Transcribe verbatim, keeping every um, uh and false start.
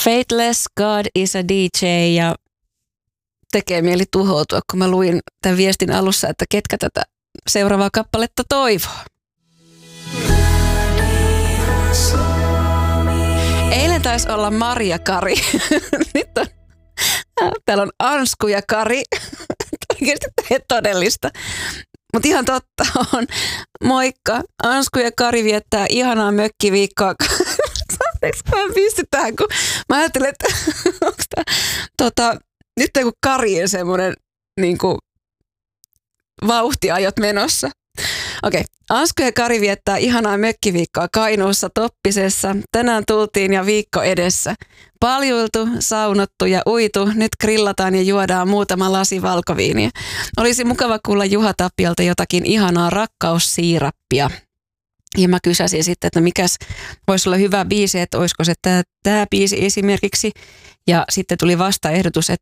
Faithless, God is a D J ja tekee mieli tuhoutua, kun mä luin tämän viestin alussa, että ketkä tätä seuraavaa kappaletta toivoo. Eilen taisi olla Maria Kari. Nyt on, täällä on Ansku ja Kari. Oikeasti tämä todellista. Mutta ihan totta on. Moikka. Ansku ja Kari viettää ihanaa mökkiviikkoa. Saatteeko mä pysty tähän, kun mä ajattelen, että onko tämä tota, nyt joku Karien semmoinen niin kuin vauhtiajot menossa. Okei, okay. Ansku ja Kari viettää ihanaa mökkiviikkoa Kainuussa Toppisessa. Tänään tultiin ja viikko edessä. Paljuiltu, saunottu ja uitu. Nyt grillataan ja juodaan muutama lasi valkoviiniä. Olisi mukava kuulla Juha Tapiolta jotakin ihanaa rakkaussiirappia. Ja mä kysäsin sitten, että mikäs voisi olla hyvä biisi, että olisiko se tämä, tämä biisi esimerkiksi. Ja sitten tuli vastaehdotus, että